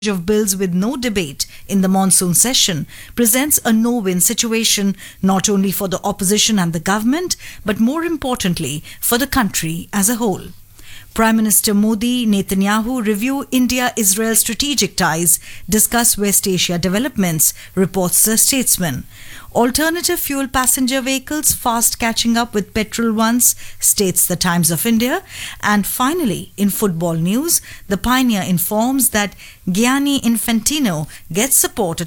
of bills with no debate in the monsoon session presents a no-win situation not only for the opposition and the government, but more importantly for the country as a whole. Prime Minister Modi, Netanyahu review India-Israel strategic ties, discuss West Asia developments, reports the Statesman. Alternative fuel passenger vehicles fast catching up with petrol ones, states the Times of India. And finally, in football news, the Pioneer informs that Gianni Infantino gets support at